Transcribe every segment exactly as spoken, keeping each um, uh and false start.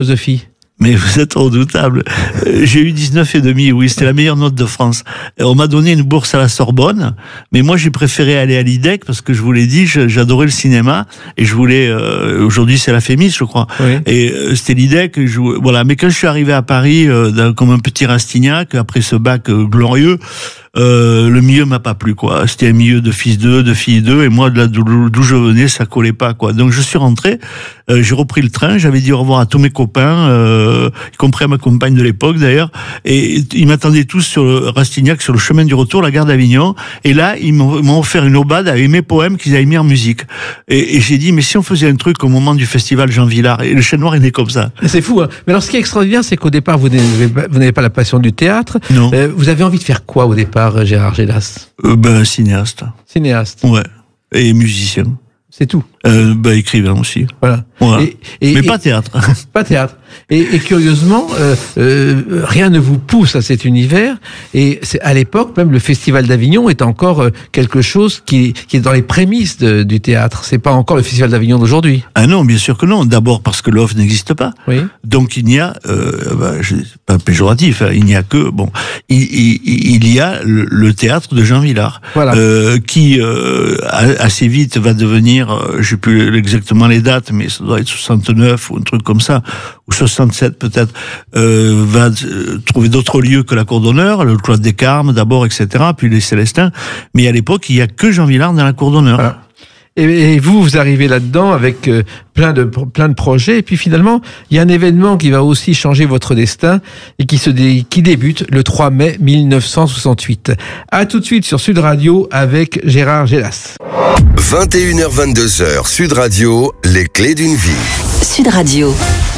philosophie. Mais vous êtes redoutable. J'ai eu dix-neuf et demi, oui, c'était la meilleure note de France. On m'a donné une bourse à la Sorbonne, mais moi j'ai préféré aller à l'I D E C parce que je vous l'ai dit, j'adorais le cinéma et je voulais. Euh, aujourd'hui c'est la Fémis, je crois. Oui. Et euh, c'était l'I D E C. Je, voilà. Mais quand je suis arrivé à Paris euh, comme un petit Rastignac après ce bac euh, glorieux. Euh, le milieu m'a pas plu, quoi. C'était un milieu de fils d'eux, de filles d'eux, et moi, de là d'où je venais, ça collait pas, quoi. Donc, je suis rentré, euh, j'ai repris le train, j'avais dit au revoir à tous mes copains, euh, y compris à ma compagne de l'époque, d'ailleurs, et ils m'attendaient tous sur le Rastignac, sur le chemin du retour, la gare d'Avignon, et là, ils m'ont offert une aubade avec mes poèmes qu'ils avaient mis en musique. Et, et j'ai dit, mais si on faisait un truc au moment du festival Jean Vilar, et le Chêne Noir est né comme ça. C'est fou, hein. Mais alors, ce qui est extraordinaire, c'est qu'au départ, vous n'avez pas la passion du théâtre. Non. Euh, vous avez envie de faire quoi, au départ, Gérard Gélas? euh, Ben, cinéaste. Cinéaste. Ouais. Et musicien. C'est tout. Euh, ben, écrivain aussi. Voilà. voilà. Et, et, Mais et, pas théâtre. Pas théâtre. Et, et curieusement, euh, euh, rien ne vous pousse à cet univers. Et c'est, à l'époque, même le Festival d'Avignon est encore euh, quelque chose qui, qui est dans les prémices de, du théâtre. C'est pas encore le Festival d'Avignon d'aujourd'hui. Ah non, bien sûr que non. D'abord parce que l'O F n'existe pas. Oui. Donc il n'y a, euh, bah, je, pas péjoratif, hein, il n'y a que, bon, il, il, il y a le, le théâtre de Jean Vilar. Voilà. Euh, qui euh, assez vite va devenir, euh, je sais plus exactement les dates, mais ça doit être soixante-neuf ou un truc comme ça, ou soixante-sept peut-être, euh, va euh, trouver d'autres lieux que la Cour d'honneur, le Cloître des Carmes d'abord, et cetera, puis les Célestins. Mais à l'époque, il n'y a que Jean Vilar dans la Cour d'honneur. Voilà. Et, et vous, vous arrivez là-dedans avec euh, plein de plein de projets. Et puis finalement, il y a un événement qui va aussi changer votre destin et qui se dé, qui débute le trois mai mille neuf cent soixante-huit. À tout de suite sur Sud Radio avec Gérard Gélas. vingt et une heures vingt-deux heures, Sud Radio, les clés d'une vie. Sud Radio.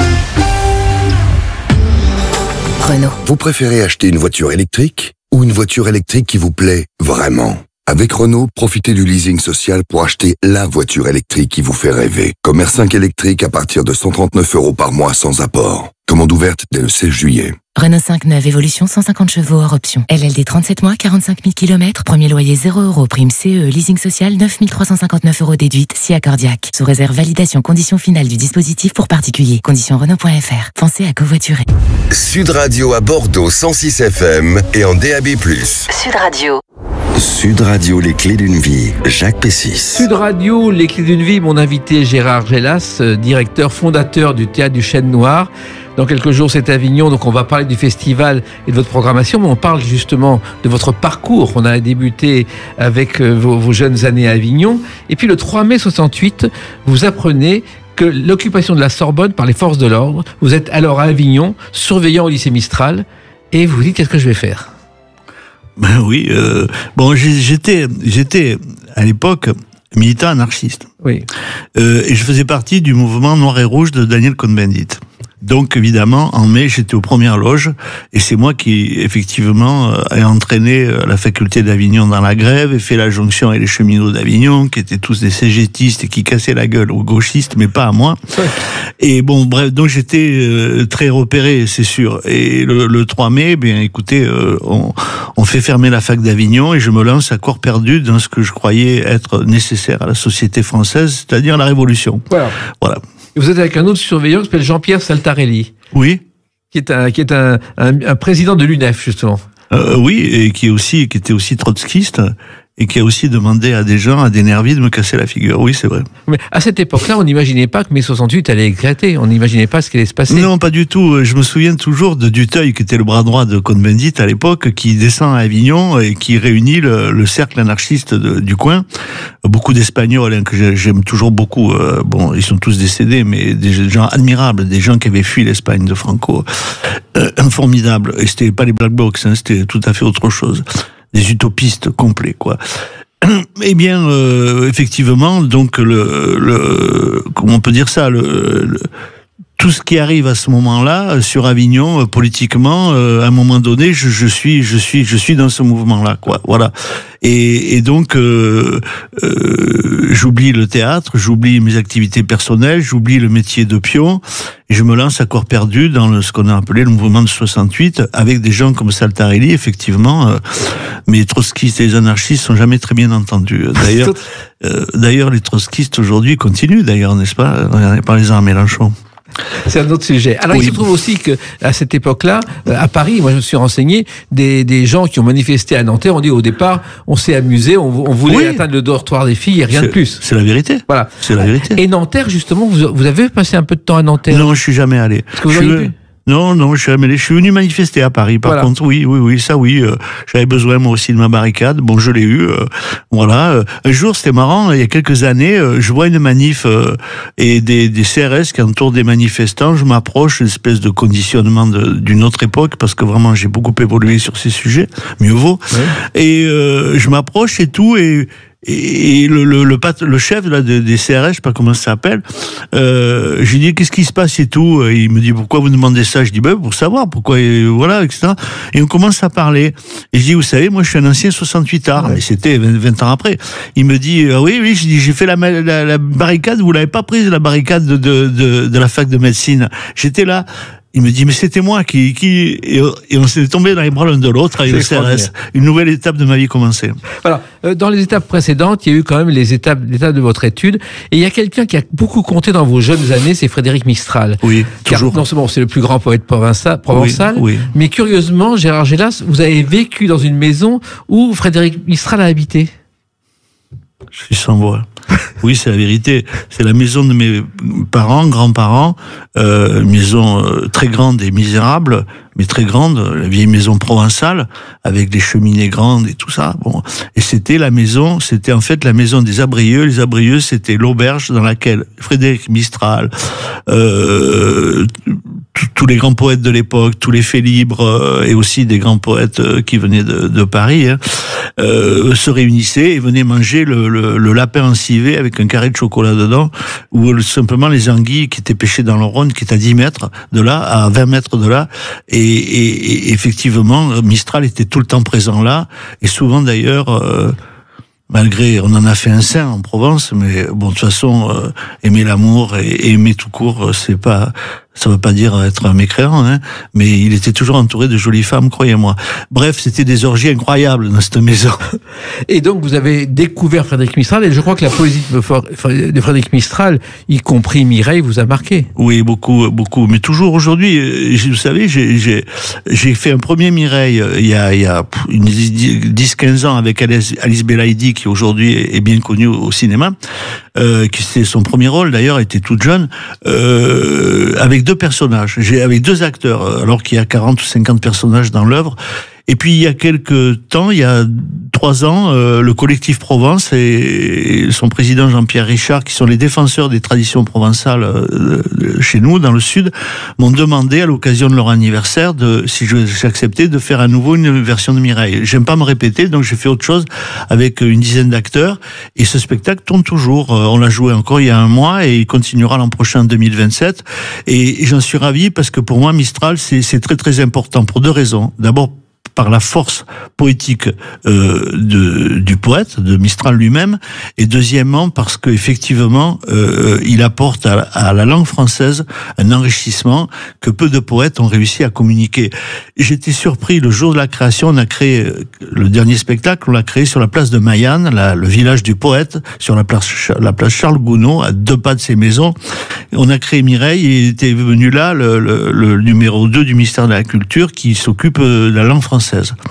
Renault. Vous préférez acheter une voiture électrique ou une voiture électrique qui vous plaît vraiment ? Avec Renault, profitez du leasing social pour acheter la voiture électrique qui vous fait rêver. Comme R cinq électrique à partir de cent trente-neuf euros par mois sans apport. Commande ouverte dès le seize juillet. Renault cinq neuve Évolution, cent cinquante chevaux hors option. L L D trente-sept mois, quarante-cinq mille kilomètres. Premier loyer zéro euros. Prime C E, leasing social neuf mille trois cent cinquante-neuf euros déduite. Si accordiaque. Sous réserve validation conditions finales du dispositif pour particuliers. Conditions Renault point F R. Pensez à covoiturer. Sud Radio à Bordeaux cent six F M et en D A B plus. Sud Radio. Sud Radio, les clés d'une vie. Jacques Pessis. Sud Radio, les clés d'une vie. Mon invité Gérard Gélas, directeur fondateur du Théâtre du Chêne Noir. Dans quelques jours, c'est Avignon, donc on va parler du festival et de votre programmation, mais on parle justement de votre parcours. On a débuté avec vos, vos jeunes années à Avignon. Et puis le trois mai soixante-huit, vous apprenez que l'occupation de la Sorbonne par les forces de l'ordre, vous êtes alors à Avignon, surveillant au lycée Mistral, et vous vous dites, qu'est-ce que je vais faire ? Ben oui, euh, bon, j'étais, j'étais à l'époque militant anarchiste. Oui. Euh, et je faisais partie du mouvement Noir et Rouge de Daniel Cohn-Bendit. Donc évidemment, en mai, j'étais aux premières loges, et c'est moi qui, effectivement, euh, ai entraîné la faculté d'Avignon dans la grève, et fait la jonction avec les cheminots d'Avignon, qui étaient tous des cégétistes et qui cassaient la gueule aux gauchistes, mais pas à moi. Ouais. Et bon, bref, donc j'étais euh, très repéré, c'est sûr. Et le, le trois mai, bien écoutez, euh, on, on fait fermer la fac d'Avignon, et je me lance à corps perdu dans ce que je croyais être nécessaire à la société française, c'est-à-dire la révolution. Voilà. Voilà. Et vous êtes avec un autre surveillant qui s'appelle Jean-Pierre Saltarelli. Oui. Qui est un, qui est un, un, un président de l'U N E F, justement. Euh, oui, et qui est aussi, qui était aussi trotskiste, et qui a aussi demandé à des gens, à des nervis, de me casser la figure. Oui, c'est vrai. Mais à cette époque-là, on n'imaginait pas que mai soixante-huit allait éclater. On n'imaginait pas ce qui allait se passer. Non, pas du tout. Je me souviens toujours de Duteuil, qui était le bras droit de Cohn-Bendit à l'époque, qui descend à Avignon et qui réunit le, le cercle anarchiste de, du coin. Beaucoup d'Espagnols, hein, que j'aime toujours beaucoup. Euh, bon, ils sont tous décédés, mais des gens admirables, des gens qui avaient fui l'Espagne de Franco. Euh, formidables. Et c'était pas les Black Blocs, hein, c'était tout à fait autre chose. Des utopistes complets, quoi. Eh bien, euh, effectivement, donc le, le, comment on peut dire ça, le, le tout ce qui arrive à ce moment-là sur Avignon, euh, politiquement, euh, à un moment donné, je, je suis, je suis, je suis dans ce mouvement-là, quoi. Voilà. Et, et donc, euh, euh, j'oublie le théâtre, j'oublie mes activités personnelles, j'oublie le métier de pion, et je me lance à corps perdu dans le, ce qu'on a appelé le mouvement de soixante-huit, avec des gens comme Saltarelli, effectivement. Euh, mais les trotskistes et les anarchistes sont jamais très bien entendus. D'ailleurs, euh, d'ailleurs, les trotskistes aujourd'hui continuent, d'ailleurs, n'est-ce pas? Par exemple, à Mélenchon. C'est un autre sujet. Alors, oui. Il se trouve aussi qu'à cette époque-là, à Paris, moi je me suis renseigné, des, des gens qui ont manifesté à Nanterre ont dit au départ, on s'est amusé, on, on voulait oui. atteindre le dortoir des filles et rien c'est, de plus. C'est la vérité. Voilà. C'est la vérité. Et Nanterre, justement, vous, vous avez passé un peu de temps à Nanterre? Non, je suis jamais allé. Est-ce que vous je auriez suis... pu? Non, non, je suis, je suis venu manifester à Paris. Par voilà. contre, oui, oui, oui, ça, oui. Euh, j'avais besoin moi aussi de ma barricade. Bon, je l'ai eu. Euh, voilà. Euh, un jour, c'était marrant. Il y a quelques années, euh, je vois une manif euh, et des, des C R S qui entourent des manifestants. Je m'approche, une espèce de conditionnement de, d'une autre époque, parce que vraiment, j'ai beaucoup évolué sur ces sujets. Mieux vaut. Ouais. Et euh, je m'approche et tout et Et le, le, le, le chef là, de, des C R S, je sais pas comment ça s'appelle, euh, j'ai dit qu'est-ce qui se passe et tout. Et il me dit pourquoi vous demandez ça? Je dis ben pour savoir pourquoi, et voilà, et cetera. Et on commence à parler. Et je dis vous savez, moi je suis un ancien soixante-huit art, ouais. mais c'était vingt ans après. Il me dit ah oui oui, je dis j'ai fait la, la, la barricade, vous l'avez pas prise la barricade de, de, de, de la fac de médecine. J'étais là. Il me dit, mais c'était moi qui, qui, et, et on s'est tombé dans les bras l'un de l'autre avec le C R S. Une nouvelle étape de ma vie commençait. Alors, euh, dans les étapes précédentes, il y a eu quand même les étapes, l'étape de votre étude. Et il y a quelqu'un qui a beaucoup compté dans vos jeunes années, c'est Frédéric Mistral. Oui, toujours. Car, non seulement c'est le plus grand poète provençal, provençal oui, oui. mais curieusement, Gérard Gélas, vous avez vécu dans une maison où Frédéric Mistral a habité. Je suis sans voix. Oui, c'est la vérité. C'est la maison de mes parents, grands-parents, euh, maison euh, très grande et misérable, mais très grande, la vieille maison provençale, avec des cheminées grandes et tout ça. Bon, et c'était la maison, c'était en fait la maison des Abrieux. Les Abrieux, c'était l'auberge dans laquelle Frédéric Mistral, euh, tous les grands poètes de l'époque, tous les faits libres euh, et aussi des grands poètes euh, qui venaient de, de Paris, hein, euh, se réunissaient et venaient manger le, le, le lapin en civet avec un carré de chocolat dedans, ou simplement les anguilles qui étaient pêchées dans le Rhône, qui est à dix mètres de là, à vingt mètres de là. Et, et, et effectivement, Mistral était tout le temps présent là, et souvent d'ailleurs... Euh, malgré, on en a fait un saint en Provence, mais bon, de toute façon, euh, aimer l'amour et, et aimer tout court, c'est pas, ça veut pas dire être un mécréant, hein, mais il était toujours entouré de jolies femmes, croyez-moi. Bref, c'était des orgies incroyables dans cette maison. Et donc, vous avez découvert Frédéric Mistral, et je crois que la poésie de Frédéric Mistral, y compris Mireille, vous a marqué. Oui, beaucoup, beaucoup. Mais toujours aujourd'hui, vous savez, j'ai, j'ai, j'ai fait un premier Mireille il y a, il y a dix quinze ans avec Alice, Alice Belaïdi, qui aujourd'hui est bien connue au cinéma, euh, qui c'était son premier rôle d'ailleurs, était toute jeune, euh, avec deux personnages, j'ai avec deux acteurs, alors qu'il y a quarante ou cinquante personnages dans l'œuvre. Et puis il y a quelques temps, il y a trois ans, euh, le collectif Provence et son président Jean-Pierre Richard, qui sont les défenseurs des traditions provençales euh, chez nous, dans le Sud, m'ont demandé à l'occasion de leur anniversaire, de, si j'acceptais, de faire à nouveau une version de Mireille. J'aime pas me répéter, donc j'ai fait autre chose avec une dizaine d'acteurs. Et ce spectacle tourne toujours. On l'a joué encore il y a un mois et il continuera l'an prochain, en deux mille vingt-sept. Et, et j'en suis ravi parce que pour moi, Mistral, c'est, c'est très très important pour deux raisons. D'abord, par la force poétique euh, de, du poète, de Mistral lui-même, et deuxièmement parce que effectivement euh, il apporte à, à la langue française un enrichissement que peu de poètes ont réussi à communiquer. J'étais surpris le jour de la création, on a créé le dernier spectacle, on l'a créé sur la place de Maillan, la, le village du poète, sur la place, la place Charles Gounod, à deux pas de ses maisons. On a créé Mireille et il était venu là le, le, le numéro deux du ministère de la Culture qui s'occupe de la langue française.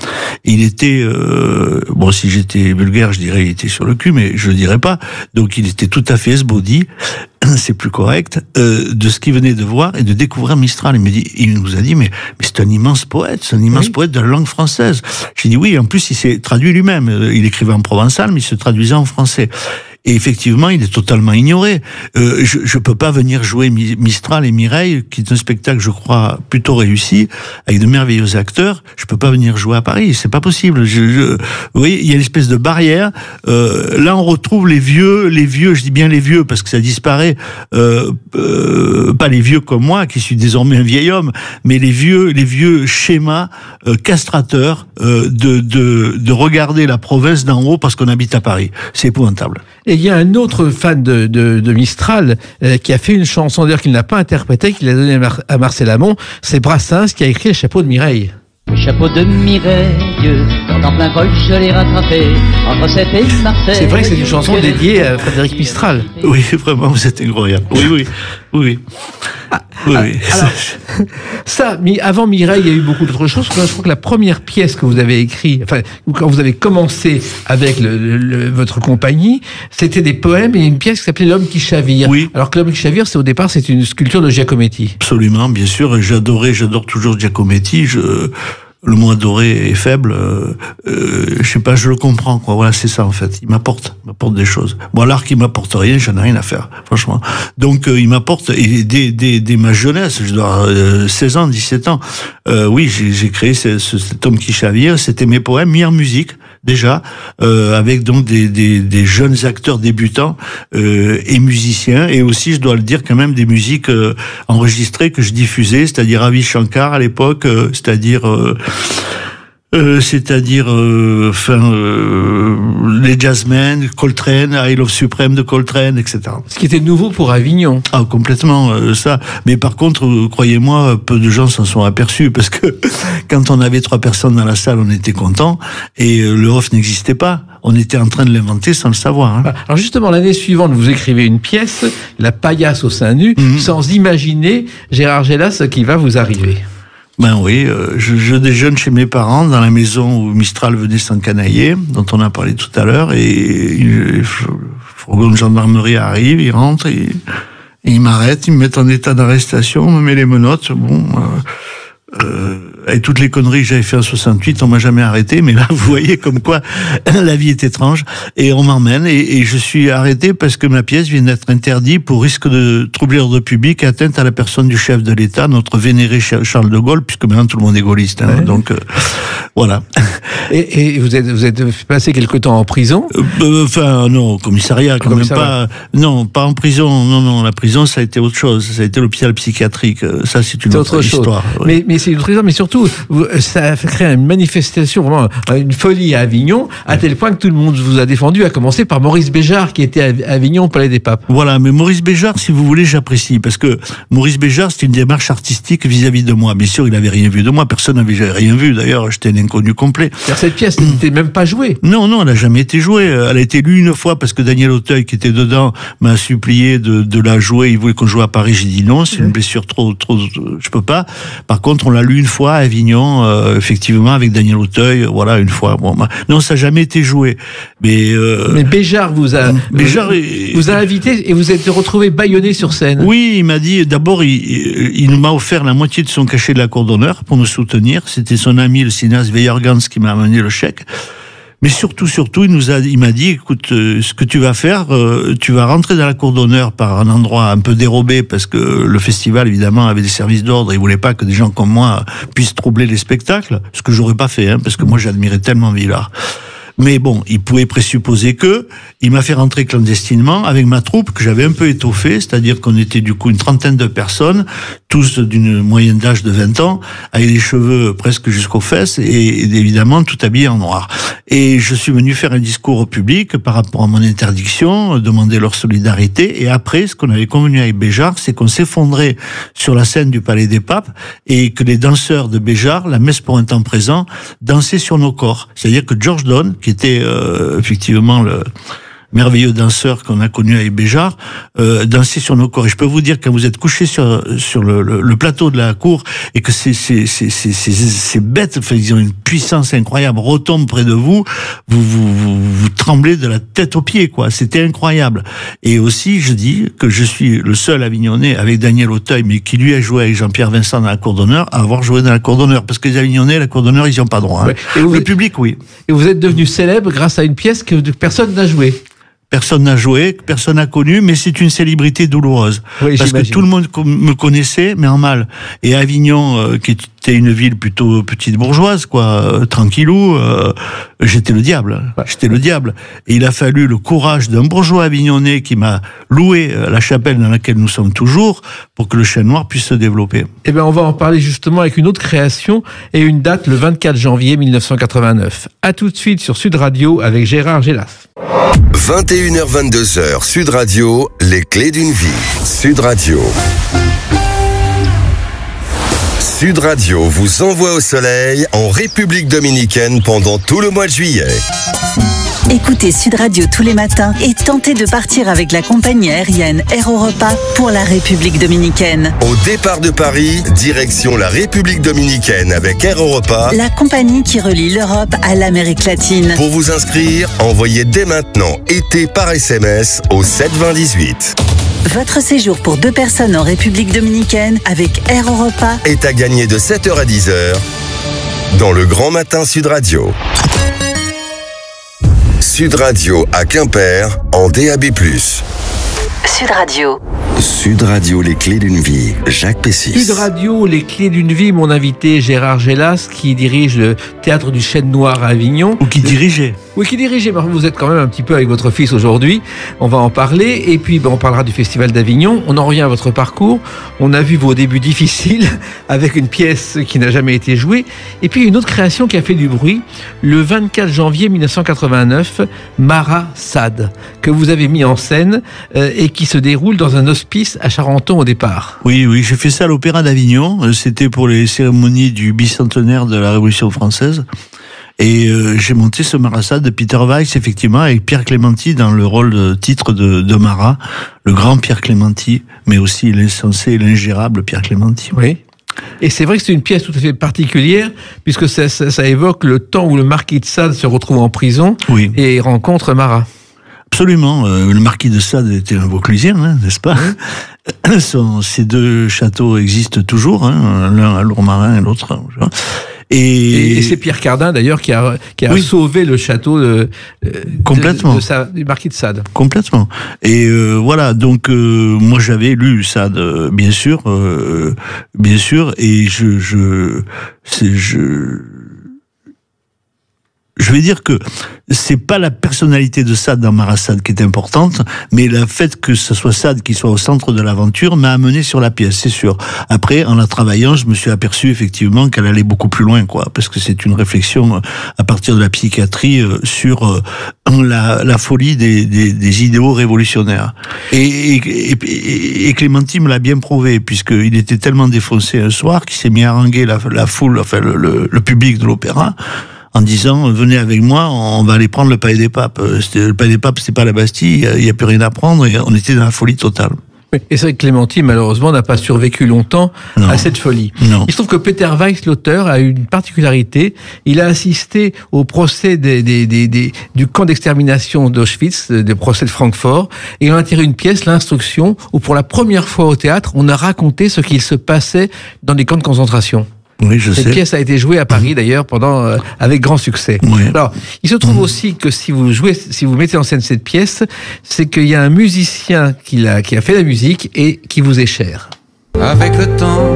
Il était, euh, bon, si j'étais vulgaire, je dirais il était sur le cul, mais je le dirais pas. Donc il était tout à fait esbaudi, c'est plus correct, euh, de ce qu'il venait de voir et de découvrir Mistral. Il me dit, il nous a dit, mais, mais c'est un immense poète, c'est un immense oui. poète de la langue française. J'ai dit oui, en plus il s'est traduit lui-même. Il écrivait en provençal, mais il se traduisait en français. Et effectivement, il est totalement ignoré. Euh, je je peux pas venir jouer Mistral et Mireille, qui est un spectacle, je crois, plutôt réussi, avec de merveilleux acteurs. Je peux pas venir jouer à Paris, c'est pas possible. Je, je, vous voyez, il y a une espèce de barrière. Euh, là, on retrouve les vieux, les vieux. Je dis bien les vieux parce que ça disparaît. Euh, euh, pas les vieux comme moi, qui suis désormais un vieil homme, mais les vieux, les vieux schémas euh, castrateurs euh, de de de regarder la province d'en haut parce qu'on habite à Paris. C'est épouvantable. Et il y a un autre fan de, de, de Mistral euh, qui a fait une chanson, d'ailleurs qu'il n'a pas interprétée, qu'il a donnée à, Mar- à Marcel Amont, c'est Brassens qui a écrit Le chapeau de Mireille. Le chapeau de Mireille, quand en plein vol je l'ai rattrapé, entre Sète et Marseille. C'est vrai que c'est une chanson dédiée à Frédéric Mistral. Oui, vraiment, vous êtes incroyable. Oui, oui, oui. Ah, oui, ah, oui. Alors, ça, mais avant Mireille, il y a eu beaucoup d'autres choses. Je crois que la première pièce que vous avez écrite, enfin, quand vous avez commencé avec le, le, le, votre compagnie, c'était des poèmes et une pièce qui s'appelait L'homme qui chavire. Oui. Alors que L'homme qui chavire, c'est au départ, c'est une sculpture de Giacometti. Absolument, bien sûr. J'adorais, j'adore toujours Giacometti. Je... Le mot adoré est faible, euh, euh, je sais pas, je le comprends, quoi. Voilà, c'est ça, en fait. Il m'apporte, il m'apporte des choses. Bon, l'art qui m'apporte rien, j'en ai rien à faire, franchement. Donc, euh, il m'apporte, et dès, dès, dès ma jeunesse, je dois avoir euh, seize ans, dix-sept ans, euh, oui, j'ai, j'ai créé ce, ce, cet homme qui chavire, c'était mes poèmes mis en musique, déjà, euh, avec donc des, des, des jeunes acteurs débutants, euh, et musiciens, et aussi, je dois le dire, quand même, des musiques euh, enregistrées que je diffusais, c'est-à-dire Ravi Shankar à l'époque, euh, c'est-à-dire... Euh, Euh, c'est-à-dire euh, enfin, euh, les Jazzmen, Coltrane, I Love Supreme de Coltrane, et cetera. Ce qui était nouveau pour Avignon. Ah, complètement, euh, ça. Mais par contre, euh, croyez-moi, peu de gens s'en sont aperçus, parce que quand on avait trois personnes dans la salle, on était content, et euh, le off n'existait pas. On était en train de l'inventer sans le savoir. Hein. Alors justement, l'année suivante, vous écrivez une pièce, La paillasse au sein nu, mmh. sans imaginer, Gérard Gélas, ce qui va vous arriver. Ben oui, euh, je, je déjeune chez mes parents dans la maison où Mistral venait s'encanailler, dont on a parlé tout à l'heure, et le fourgon de gendarmerie arrive, il rentre, et, et il m'arrête, il me met en état d'arrestation, me met les menottes, bon... Euh, euh, avec toutes les conneries que j'avais fait en soixante-huit, on m'a jamais arrêté, mais là, vous voyez comme quoi la vie est étrange, et on m'emmène, et, et je suis arrêté parce que ma pièce vient d'être interdite pour risque de troubler l'ordre public et atteinte à la personne du chef de l'État, notre vénéré Charles de Gaulle, puisque maintenant tout le monde est gaulliste, hein, ouais. donc euh, voilà. Et, et vous êtes vous êtes passé quelque temps en prison? euh, Enfin non, au commissariat quand commissariat. même pas. Non, pas en prison. Non, non, la prison ça a été autre chose. Ça a été l'hôpital psychiatrique. Ça c'est une autre, autre histoire. Ouais. Mais mais c'est une autre histoire. Mais surtout ça a créé une manifestation, vraiment une folie à Avignon, à tel point que tout le monde vous a défendu, à commencer par Maurice Béjart qui était à Avignon au Palais des Papes. Voilà, mais Maurice Béjart, si vous voulez, j'apprécie parce que Maurice Béjart, c'était une démarche artistique vis-à-vis de moi. Bien sûr, il avait rien vu de moi. Personne n'avait rien vu. D'ailleurs, j'étais un inconnu complet. Car cette pièce n'était même pas jouée. Non, non, elle n'a jamais été jouée. Elle a été lue une fois parce que Daniel Auteuil, qui était dedans, m'a supplié de, de la jouer. Il voulait qu'on joue à Paris. J'ai dit non, c'est une blessure trop, trop, je peux pas. Par contre, on l'a lu une fois à Avignon, euh, effectivement, avec Daniel Auteuil. Voilà, une fois. Bon, bah, non, ça n'a jamais été joué. Mais, euh, Mais Béjart vous a, Béjart vous, est, vous a invité et vous êtes retrouvé bâillonné sur scène. Oui, il m'a dit, d'abord, il, il m'a offert la moitié de son cachet de la Cour d'honneur pour me soutenir. C'était son ami, le cinéaste Weyergans, qui m'a amené le chèque. Mais surtout, surtout, il nous a, il m'a dit, écoute, euh, ce que tu vas faire, euh, tu vas rentrer dans la cour d'honneur par un endroit un peu dérobé, parce que le festival, évidemment, avait des services d'ordre, il voulait pas que des gens comme moi puissent troubler les spectacles, ce que j'aurais pas fait, hein, parce que moi, j'admirais tellement Villard. Mais bon, il pouvait présupposer que, il m'a fait rentrer clandestinement avec ma troupe que j'avais un peu étoffée, c'est-à-dire qu'on était du coup une trentaine de personnes, tous d'une moyenne d'âge de vingt ans, avec des cheveux presque jusqu'aux fesses et, et évidemment tout habillés en noir. Et je suis venu faire un discours au public par rapport à mon interdiction, demander leur solidarité, et après, ce qu'on avait convenu avec Béjart, c'est qu'on s'effondrait sur la scène du Palais des Papes et que les danseurs de Béjart, la messe pour un temps présent, dansaient sur nos corps. C'est-à-dire que George Donne, qui était euh, effectivement le merveilleux danseur qu'on a connu avec Béjart, euh, dansait sur nos corps. Et je peux vous dire, quand vous êtes couché sur sur le, le, le plateau de la cour et que ces ces ces ces, ces, ces bêtes, enfin, ils ont une puissance incroyable, retombent près de vous, vous vous, vous vous tremblez de la tête aux pieds, quoi. C'était incroyable. Et aussi, je dis que je suis le seul Avignonnais avec Daniel Auteuil, mais qui lui a joué avec Jean-Pierre Vincent dans la cour d'honneur, à avoir joué dans la cour d'honneur, parce que les Avignonnais, la cour d'honneur, ils n'y ont pas droit. Hein. Ouais. Et vous, le public, oui. Et vous êtes devenu célèbre grâce à une pièce que personne n'a jouée. Personne n'a joué, personne n'a connu, mais c'est une célébrité douloureuse. Oui, parce j'imagine. Que tout le monde me connaissait, mais en mal. Et Avignon, euh, qui était une ville plutôt petite bourgeoise, quoi, euh, tranquillou, euh, j'étais le diable. Ouais. J'étais le diable. Et il a fallu le courage d'un bourgeois avignonnais qui m'a loué la chapelle dans laquelle nous sommes toujours pour que le Chêne Noir puisse se développer. Eh bien, on va en parler justement avec une autre création et une date, le vingt-quatre janvier mille neuf cent quatre-vingt-neuf. À tout de suite sur Sud Radio avec Gérard Gélas. vingt et une heures vingt-deux heures, Sud Radio, les clés d'une vie. Sud Radio. Sud Radio vous envoie au soleil en République dominicaine pendant tout le mois de juillet. Écoutez Sud Radio tous les matins et tentez de partir avec la compagnie aérienne Air Europa pour la République dominicaine. Au départ de Paris, direction la République dominicaine avec Air Europa, la compagnie qui relie l'Europe à l'Amérique latine. Pour vous inscrire, envoyez dès maintenant été par S M S au sept vingt dix-huit. Votre séjour pour deux personnes en République dominicaine avec Air Europa est à gagner de sept heures à dix heures dans le Grand Matin Sud Radio. Sud Radio à Quimper en D A B plus. Sud Radio. Sud Radio, les clés d'une vie. Jacques Pessis. Sud Radio, les clés d'une vie. Mon invité Gérard Gélas, qui dirige le théâtre du Chêne Noir à Avignon. Ou qui dirigeait. Oui, qui dirigeait. Vous êtes quand même un petit peu avec votre fils aujourd'hui. On va en parler. Et puis, ben, on parlera du Festival d'Avignon. On en revient à votre parcours. On a vu vos débuts difficiles avec une pièce qui n'a jamais été jouée. Et puis, une autre création qui a fait du bruit. Le vingt-quatre janvier mille neuf cent quatre-vingt-neuf, Mara Sade, que vous avez mis en scène euh, et qui se déroule dans un hospice à Charenton au départ. Oui, oui, j'ai fait ça à l'Opéra d'Avignon. C'était pour les cérémonies du bicentenaire de la Révolution française. Et euh, j'ai monté ce Mara Sade de Peter Weiss, effectivement, avec Pierre Clémenti dans le rôle de titre de, de Mara, le grand Pierre Clémenti, mais aussi l'insensé et l'ingérable Pierre Clémenti. Oui. Et c'est vrai que c'est une pièce tout à fait particulière, puisque ça, ça, ça évoque le temps où le marquis de Sade se retrouve en prison oui. et rencontre Mara. Absolument. Euh, le marquis de Sade était un Vauclusien, hein, n'est-ce pas? Oui. Son, ces deux châteaux existent toujours, hein, l'un à Lourmarin et l'autre. Et, et, et c'est Pierre Cardin d'ailleurs qui a, qui a oui. sauvé le château de, Complètement. de, de Sade, du marquis de Sade. Complètement. Et euh, voilà, donc euh, moi j'avais lu Sade, euh, bien sûr, euh, bien sûr, et je, je, c'est, je, je vais dire que c'est pas la personnalité de Sade dans Mara Sade qui est importante, mais le fait que ce soit Sade qui soit au centre de l'aventure m'a amené sur la pièce, c'est sûr. Après, en la travaillant, je me suis aperçu effectivement qu'elle allait beaucoup plus loin, quoi, parce que c'est une réflexion à partir de la psychiatrie sur la, la folie des, des, des idéaux révolutionnaires. Et, et, et, et Clémenti me l'a bien prouvé, puisqu'il était tellement défoncé un soir qu'il s'est mis à haranguer la, la foule, enfin le, le, le public de l'opéra, en disant venez avec moi, on va aller prendre le Palais des Papes. Le Palais des Papes, c'est pas la Bastille, il n'y a plus rien à prendre, et on était dans la folie totale. Et c'est vrai que Clémenti, malheureusement, n'a pas survécu longtemps non. à cette folie. Non. Il se trouve que Peter Weiss, l'auteur, a eu une particularité. Il a assisté au procès des, des, des, des, du camp d'extermination d'Auschwitz, des procès de Francfort, et il a tiré une pièce, l'instruction, où pour la première fois au théâtre, on a raconté ce qu'il se passait dans les camps de concentration. Oui, je Cette sais. pièce a été jouée à Paris d'ailleurs pendant euh, avec grand succès. Oui. Alors, il se trouve mmh. aussi que si vous jouez, si vous mettez en scène cette pièce, c'est qu'il y a un musicien qui a, qui a fait la musique et qui vous est cher. Avec le temps,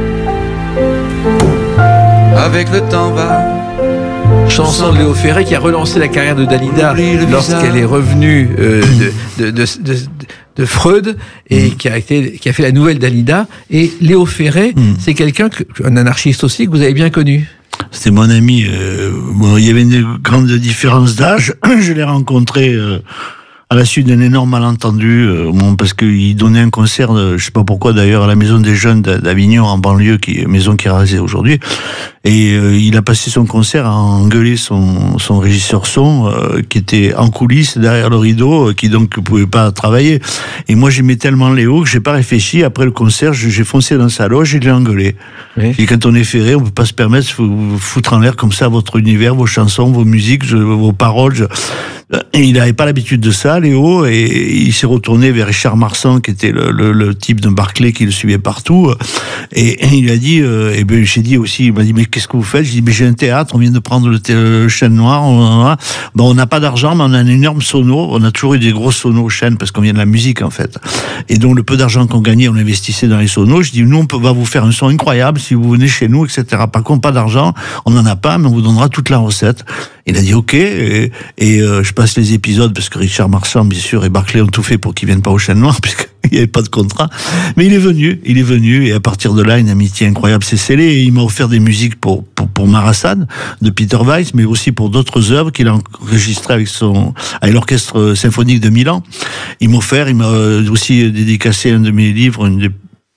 avec le temps va. Chanson de Léo Ferré qui a relancé la carrière de Dalida lorsqu'elle est revenue euh, de, de, de, de, de Freud et mmh. qui a été, qui a fait la nouvelle Dalida. Et Léo Ferré, mmh. c'est quelqu'un, que, un anarchiste aussi, que vous avez bien connu. C'était mon ami. Euh, bon, il y avait une grande différence d'âge. Je l'ai rencontré euh, à la suite d'un énorme malentendu, euh, bon, parce qu'il donnait un concert, de, je sais pas pourquoi d'ailleurs, à la Maison des Jeunes d'Avignon, en banlieue, qui maison qui est rasée aujourd'hui. Et euh, il a passé son concert à engueuler son, son régisseur son, euh, qui était en coulisses derrière le rideau, euh, qui donc ne pouvait pas travailler. Et moi j'aimais tellement Léo que j'ai pas réfléchi. Après le concert, j'ai foncé dans sa loge et je l'ai engueulé. Oui. Et quand on est ferré, on peut pas se permettre de vous foutre en l'air comme ça votre univers, vos chansons, vos musiques, je, vos paroles. Je... Et il n'avait pas l'habitude de ça, Léo, et il s'est retourné vers Richard Marsan, qui était le, le, le type de Barclay qui le suivait partout. Et, et il a dit, euh, et ben j'ai dit aussi, il m'a dit mais qu'est-ce que vous faites? J'ai dit mais j'ai un théâtre, on vient de prendre le, le Chêne Noir, on a, bon on n'a pas d'argent, mais on a un énorme sono, on a toujours eu des gros sonos au Chêne parce qu'on vient de la musique en fait. Et donc le peu d'argent qu'on gagnait, on investissait dans les sonos. Je dis nous on peut, va vous faire un son incroyable si vous venez chez nous, et cetera. Par contre pas d'argent, on n'en a pas, mais on vous donnera toute la recette. Il a dit ok, et, et euh, je passe les épisodes parce que Richard Marsan, bien sûr, et Barclay ont tout fait pour qu'il vienne pas au Chêne Noir, puisqu'il n'y avait pas de contrat. Mais il est venu, il est venu, et à partir de là, une amitié incroyable s'est scellée, et il m'a offert des musiques pour, pour, pour Mara Sade, de Peter Weiss, mais aussi pour d'autres œuvres qu'il a enregistrées avec son, avec l'orchestre symphonique de Milan. Il m'a offert, il m'a aussi dédicacé un de mes livres, une des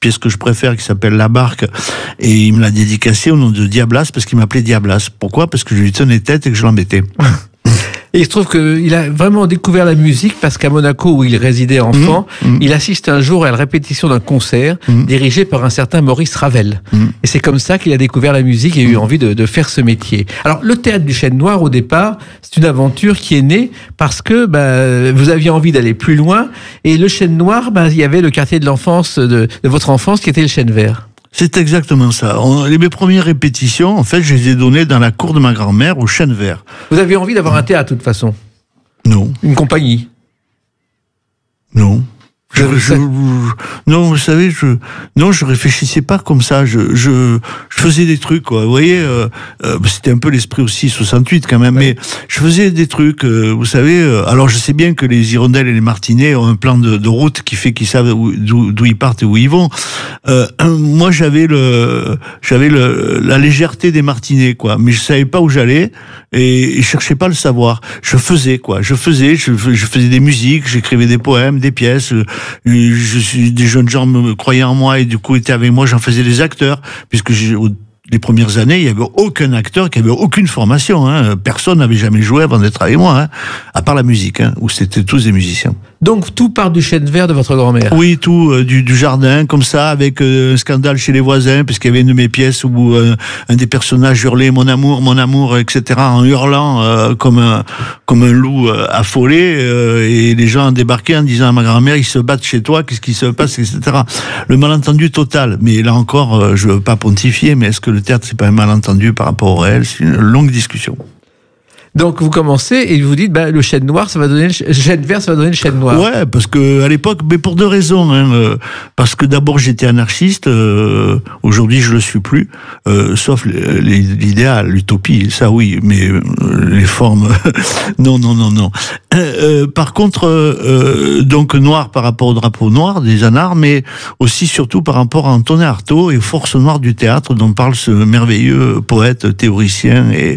pièce que je préfère qui s'appelle La Barque, et il me l'a dédicacée au nom de Diablas parce qu'il m'appelait Diablas. Pourquoi? Parce que je lui tenais tête et que je l'embêtais. Et il se trouve qu'il a vraiment découvert la musique parce qu'à Monaco, où il résidait enfant, mmh, mmh. il assiste un jour à la répétition d'un concert mmh. dirigé par un certain Maurice Ravel. Mmh. Et c'est comme ça qu'il a découvert la musique et a eu envie de, de faire ce métier. Alors, le théâtre du Chêne Noir, au départ, c'est une aventure qui est née parce que bah, vous aviez envie d'aller plus loin. Et le Chêne Noir, bah, il y avait le quartier de l'enfance, de, de votre enfance, qui était le Chêne Vert. C'est exactement ça. On, les, mes premières répétitions, en fait, je les ai données dans la cour de ma grand-mère au Chêne Vert. Vous aviez envie d'avoir un théâtre, de toute façon? Non. Une compagnie? Non. Je, je, je, non, vous savez, je, non, je réfléchissais pas comme ça. Je, je, je faisais des trucs, quoi. Vous voyez, euh, euh, c'était un peu l'esprit aussi soixante-huit quand même. Ouais. Mais je faisais des trucs, euh, vous savez. Euh, alors, je sais bien que les Hirondelles et les Martinets ont un plan de, de route qui fait qu'ils savent d'où, d'où ils partent et où ils vont. Euh, moi, j'avais le, j'avais le, la légèreté des Martinets, quoi. Mais je savais pas où j'allais et, et je cherchais pas le savoir. Je faisais, quoi. Je faisais, je, je faisais des musiques, j'écrivais des poèmes, des pièces. Je suis, des jeunes gens me croyaient en moi et du coup étaient avec moi, j'en faisais des acteurs, puisque j'ai, les premières années, il n'y avait aucun acteur qui avait aucune formation. Hein. Personne n'avait jamais joué avant d'être avec moi, hein, à part la musique, hein, où c'était tous des musiciens. Donc tout part du Chêne Vert de votre grand-mère? Oui, tout, euh, du, du jardin, comme ça, avec euh, un scandale chez les voisins, parce qu'il y avait une de mes pièces où euh, un des personnages hurlait « mon amour, mon amour », et cetera, en hurlant euh, comme, un, comme un loup euh, affolé, euh, et les gens débarquaient en disant à ma grand-mère « ils se battent chez toi, qu'est-ce qui se passe », et cetera. Le malentendu total. Mais là encore, euh, je ne veux pas pontifier, mais est-ce que le théâtre, c'est pas un malentendu par rapport au réel? C'est une longue discussion. Donc vous commencez et vous dites bah, le Chêne Noir, ça va donner le Chêne Vert, ça va donner le Chêne Noir. Ouais, parce que à l'époque, mais pour deux raisons. Hein, euh, parce que d'abord j'étais anarchiste, euh, aujourd'hui je le suis plus, euh, sauf l'idéal, l'utopie, ça oui, mais euh, les formes, non, non, non, non. Euh, par contre, euh, donc noir par rapport au drapeau noir des Anards, mais aussi surtout par rapport à Antonin Artaud et aux forces noires du théâtre dont parle ce merveilleux poète, théoricien et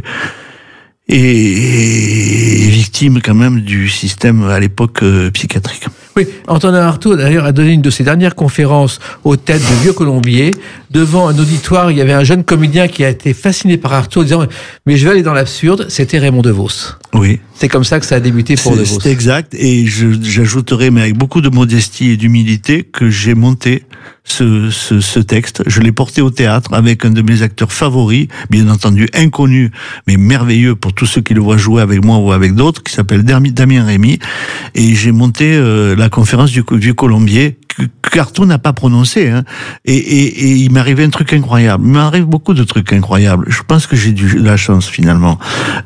Et, et victime quand même du système à l'époque euh, psychiatrique. Oui, Antonin Artaud d'ailleurs a donné une de ses dernières conférences au Théâtre de Vieux-Colombier. Devant un auditoire, il y avait un jeune comédien qui a été fasciné par Artaud, disant « mais je vais aller dans l'absurde », c'était Raymond DeVos. Oui. C'est comme ça que ça a débuté pour DeVos. C'est exact, et je, j'ajouterai, mais avec beaucoup de modestie et d'humilité, que j'ai monté ce, ce, ce texte. Je l'ai porté au théâtre avec un de mes acteurs favoris, bien entendu inconnu, mais merveilleux pour tous ceux qui le voient jouer avec moi ou avec d'autres, qui s'appelle Damien Rémy, et j'ai monté euh, la conférence du Vieux-Colombier, qu'Artaud n'a pas prononcé, hein. Et, et, et il m'arrivait un truc incroyable. Il m'arrive beaucoup de trucs incroyables. Je pense que j'ai de la chance finalement,